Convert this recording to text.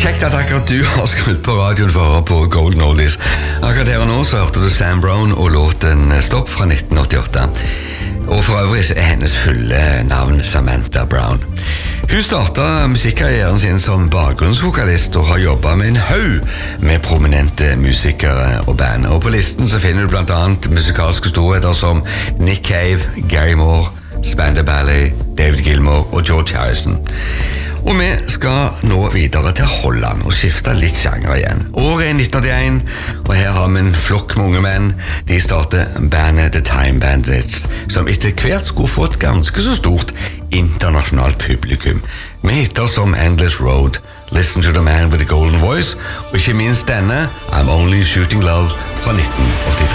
Kjekt at akkurat du har skrudd på radioen for å høre på Golden Oldies. Akkurat her og nå så hørte du Sam Brown og låten Stopp fra 1988. Og for øvrig er hennes fulle navn Samantha Brown. Hun startet musikkarrieren sin som bakgrunnsvokalist og har jobbet med en haug med prominente musikere og band. Og på listen så finner du blant annet musikalske storheter som Nick Cave, Gary Moore, Spandau Ballet, David Gilmour og George Harrison. Og vi skal nå videre til Holland og skifte litt sjanger igjen. Året er 1981, og her har vi en flokk med unge menn. De starter bandet The Time Bandits, som etter hvert skulle få et ganske så stort internasjonalt publikum. Med hitter som Endless Road, Listen to the Man with the Golden Voice, og ikke minst denne I'm Only Shooting Love fra 1985.